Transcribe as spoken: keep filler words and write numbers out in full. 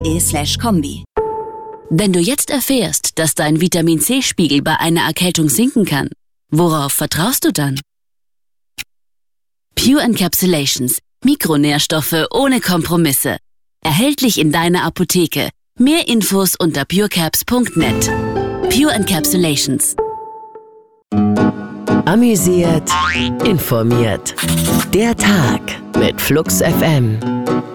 slash Kombi. Wenn du jetzt erfährst, dass dein Vitamin-C-Spiegel bei einer Erkältung sinken kann, worauf vertraust du dann? Pure Encapsulations. Mikronährstoffe ohne Kompromisse. Erhältlich in deiner Apotheke. Mehr Infos unter purecaps punkt net. Pure Encapsulations. Amüsiert, informiert. Der Tag mit Flux F M.